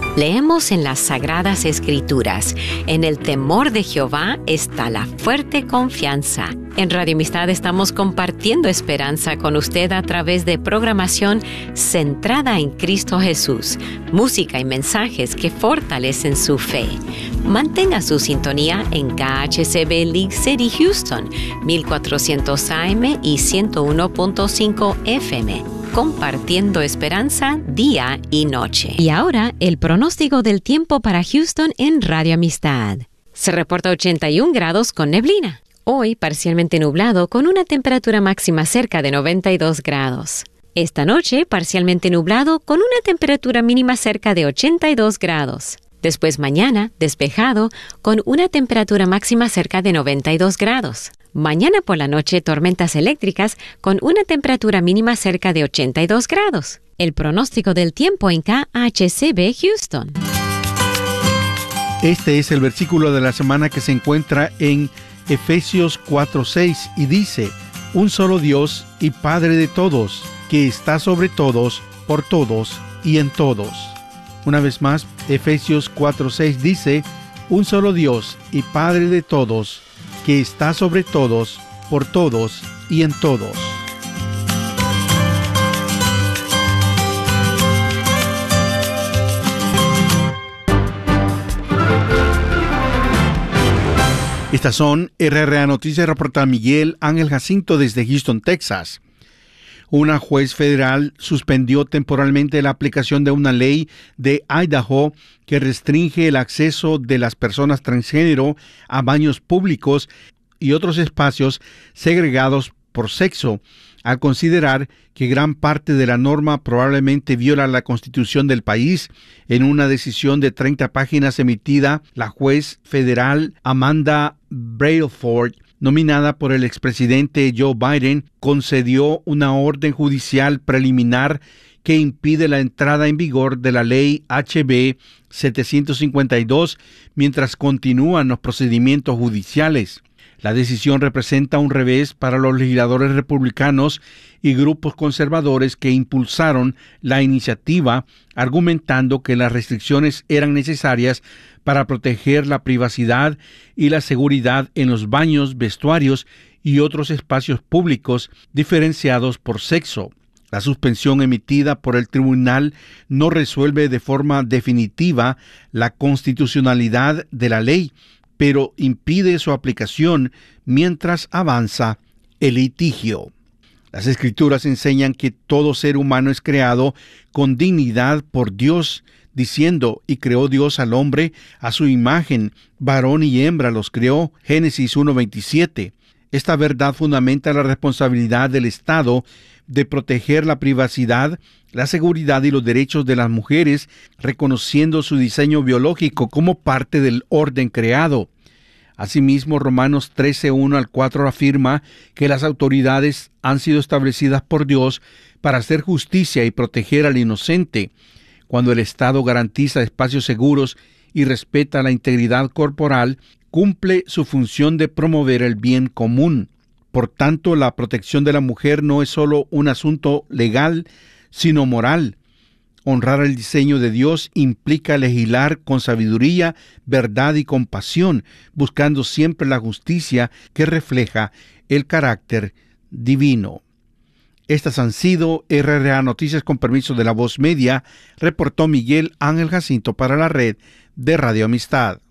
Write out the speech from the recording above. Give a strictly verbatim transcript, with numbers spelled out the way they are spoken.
Leemos en las Sagradas Escrituras: en el temor de Jehová está la fuerte confianza. En Radio Amistad estamos compartiendo esperanza con usted a través de programación centrada en Cristo Jesús, música y mensajes que fortalecen su fe. Mantenga su sintonía en K H C B League City, Houston, mil cuatrocientos A M y ciento uno punto cinco F M. Compartiendo esperanza día y noche. Y ahora, el pronóstico del tiempo para Houston en Radio Amistad. Se reporta ochenta y un grados con neblina. Hoy, parcialmente nublado con una temperatura máxima cerca de noventa y dos grados. Esta noche, parcialmente nublado con una temperatura mínima cerca de ochenta y dos grados. Después mañana, despejado, con una temperatura máxima cerca de noventa y dos grados. Mañana por la noche, tormentas eléctricas con una temperatura mínima cerca de ochenta y dos grados. El pronóstico del tiempo en K H C B Houston. Este es el versículo de la semana que se encuentra en Efesios cuatro seis y dice: un solo Dios y Padre de todos, que está sobre todos, por todos y en todos. Una vez más, Efesios cuatro seis dice: un solo Dios y Padre de todos, que está sobre todos, por todos y en todos. Estas son R R A Noticias, reporta Miguel Ángel Jacinto desde Houston, Texas. Una juez federal suspendió temporalmente la aplicación de una ley de Idaho que restringe el acceso de las personas transgénero a baños públicos y otros espacios segregados por sexo, al considerar que gran parte de la norma probablemente viola la Constitución del país. En una decisión de treinta páginas emitida, la juez federal Amanda Brailford, nominada por el expresidente Joe Biden, concedió una orden judicial preliminar que impide la entrada en vigor de la ley H B setecientos cincuenta y dos mientras continúan los procedimientos judiciales. La decisión representa un revés para los legisladores republicanos y grupos conservadores que impulsaron la iniciativa, argumentando que las restricciones eran necesarias para proteger la privacidad y la seguridad en los baños, vestuarios y otros espacios públicos diferenciados por sexo. La suspensión emitida por el tribunal no resuelve de forma definitiva la constitucionalidad de la ley, pero impide su aplicación mientras avanza el litigio. Las Escrituras enseñan que todo ser humano es creado con dignidad por Dios, diciendo: y creó Dios al hombre a su imagen, varón y hembra los creó, Génesis uno veintisiete. Esta verdad fundamenta la responsabilidad del Estado de proteger la privacidad, la seguridad y los derechos de las mujeres, reconociendo su diseño biológico como parte del orden creado. Asimismo, Romanos trece, uno al cuatro afirma que las autoridades han sido establecidas por Dios para hacer justicia y proteger al inocente. Cuando el Estado garantiza espacios seguros y respeta la integridad corporal, cumple su función de promover el bien común. Por tanto, la protección de la mujer no es solo un asunto legal, sino moral. Honrar el diseño de Dios implica legislar con sabiduría, verdad y compasión, buscando siempre la justicia que refleja el carácter divino. Estas han sido R R A Noticias con permiso de La Voz Media, reportó Miguel Ángel Jacinto para la red de Radio Amistad.